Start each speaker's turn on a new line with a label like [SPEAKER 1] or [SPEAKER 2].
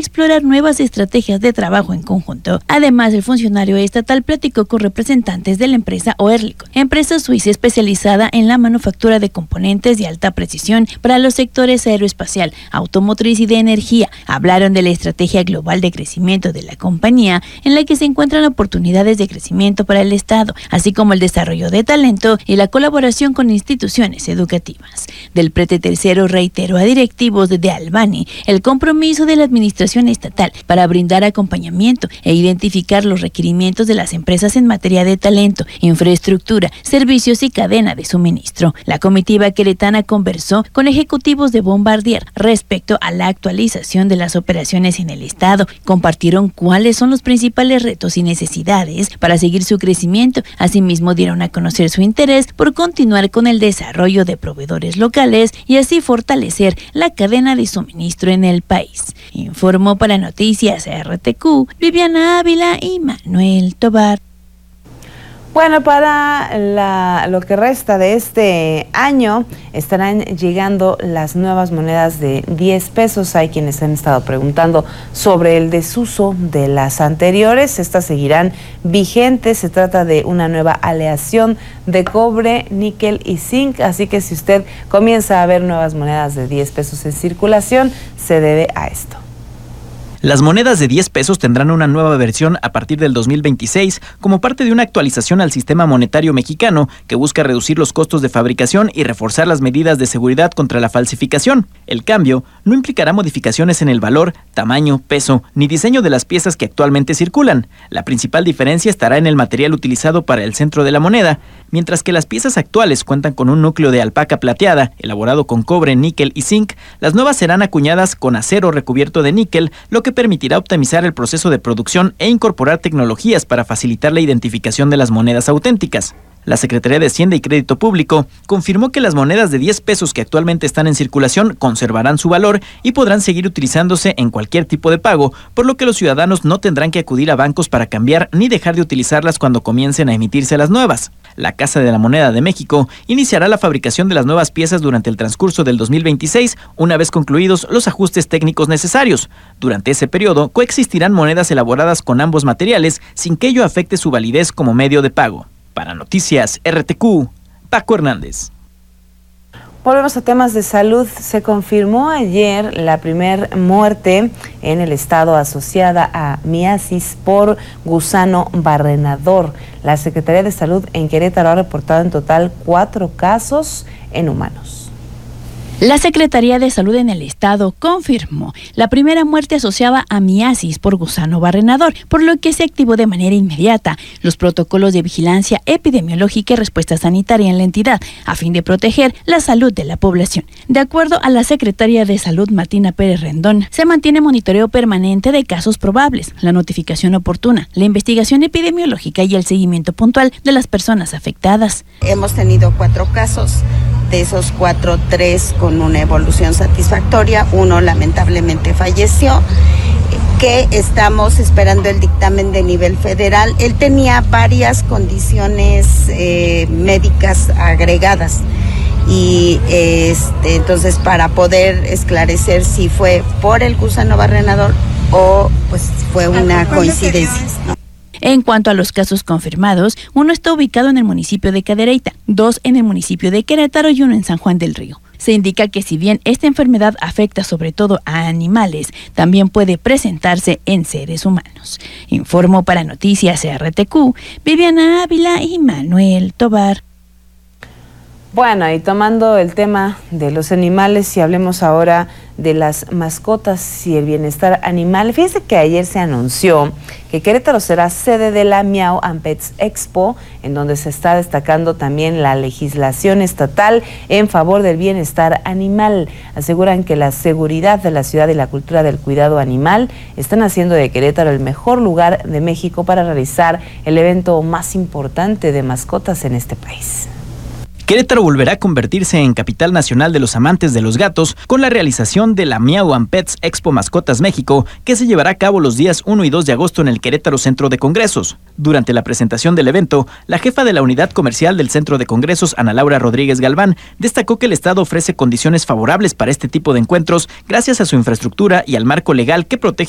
[SPEAKER 1] explorar nuevas estrategias de trabajo en conjunto. Además, el funcionario estatal platicó con representantes de la empresa Oerlikon, empresa suiza especializada en la manufactura de componentes de alta precisión para los sectores aeroespacial, automotriz y de energía. Hablaron de la estrategia global de crecimiento de la compañía, en la que se encuentran oportunidades de crecimiento para el Estado, así como el desarrollo de talento y la colaboración con instituciones educativas. Del Prete Tercero reiteró a directivos de Albany el compromiso de la administración estatal para brindar acompañamiento e identificar los requerimientos de las empresas en materia de talento, infraestructura, servicios y cadena de suministro. La comitiva queretana conversó con ejecutivos de Bombardier respecto a la actualización de las operaciones en el Estado. Compartieron cuáles son los principales retos y necesidades para seguir su crecimiento. Asimismo, dieron a conocer su interés por continuar con el desarrollo de proveedores locales y así fortalecer la cadena de suministro en el país. Informó para Noticias RTQ Viviana Ávila y Manuel Tobar.
[SPEAKER 2] Bueno, para lo que resta de este año estarán llegando las nuevas monedas de 10 pesos. Hay quienes han estado preguntando sobre el desuso de las anteriores. Estas seguirán vigentes. Se trata de una nueva aleación de cobre, níquel y zinc. Así que si usted comienza a ver nuevas monedas de 10 pesos en circulación, se debe a esto.
[SPEAKER 3] Las monedas de 10 pesos tendrán una nueva versión a partir del 2026 como parte de una actualización al sistema monetario mexicano que busca reducir los costos de fabricación y reforzar las medidas de seguridad contra la falsificación. El cambio no implicará modificaciones en el valor, tamaño, peso ni diseño de las piezas que actualmente circulan. La principal diferencia estará en el material utilizado para el centro de la moneda, mientras que las piezas actuales cuentan con un núcleo de alpaca plateada elaborado con cobre, níquel y zinc. Las nuevas serán acuñadas con acero recubierto de níquel, lo que permitirá optimizar el proceso de producción e incorporar tecnologías para facilitar la identificación de las monedas auténticas. La Secretaría de Hacienda y Crédito Público confirmó que las monedas de 10 pesos que actualmente están en circulación conservarán su valor y podrán seguir utilizándose en cualquier tipo de pago, por lo que los ciudadanos no tendrán que acudir a bancos para cambiar ni dejar de utilizarlas cuando comiencen a emitirse las nuevas. La Casa de la Moneda de México iniciará la fabricación de las nuevas piezas durante el transcurso del 2026, una vez concluidos los ajustes técnicos necesarios. Durante ese periodo, coexistirán monedas elaboradas con ambos materiales sin que ello afecte su validez como medio de pago. Para Noticias RTQ, Paco Hernández.
[SPEAKER 2] Volvemos a temas de salud. Se confirmó ayer la primer muerte en el estado asociada a miasis por gusano barrenador. La Secretaría de Salud en Querétaro ha reportado en total 4 casos en humanos.
[SPEAKER 1] La Secretaría de Salud en el Estado confirmó la primera muerte asociada a miasis por gusano barrenador, por lo que se activó de manera inmediata los protocolos de vigilancia epidemiológica y respuesta sanitaria en la entidad, a fin de proteger la salud de la población. De acuerdo a la Secretaria de Salud, Martina Pérez Rendón, se mantiene monitoreo permanente de casos probables, la notificación oportuna, la investigación epidemiológica y el seguimiento puntual de las personas afectadas.
[SPEAKER 4] Hemos tenido 4 casos. De esos 4, 3 con una evolución satisfactoria, 1 lamentablemente falleció, que estamos esperando el dictamen de nivel federal. Él tenía varias condiciones médicas agregadas y entonces para poder esclarecer si fue por el gusano barrenador o pues fue una coincidencia, ¿no?
[SPEAKER 1] En cuanto a los casos confirmados, 1 está ubicado en el municipio de Cadereyta, 2 en el municipio de Querétaro y 1 en San Juan del Río. Se indica que si bien esta enfermedad afecta sobre todo a animales, también puede presentarse en seres humanos. Informó para Noticias RTQ, Viviana Ávila y Manuel Tobar.
[SPEAKER 2] Bueno, y tomando el tema de los animales, y hablemos ahora de las mascotas y el bienestar animal. Fíjense que ayer se anunció que Querétaro será sede de la Meow and Pets Expo, en donde se está destacando también la legislación estatal en favor del bienestar animal. Aseguran que la seguridad de la ciudad y la cultura del cuidado animal están haciendo de Querétaro el mejor lugar de México para realizar el evento más importante de mascotas en este país.
[SPEAKER 3] Querétaro volverá a convertirse en capital nacional de los amantes de los gatos con la realización de la Meow and Pets Expo Mascotas México, que se llevará a cabo los días 1 y 2 de agosto en el Querétaro Centro de Congresos. Durante la presentación del evento, la jefa de la unidad comercial del Centro de Congresos, Ana Laura Rodríguez Galván, destacó que el Estado ofrece condiciones favorables para este tipo de encuentros gracias a su infraestructura y al marco legal que protege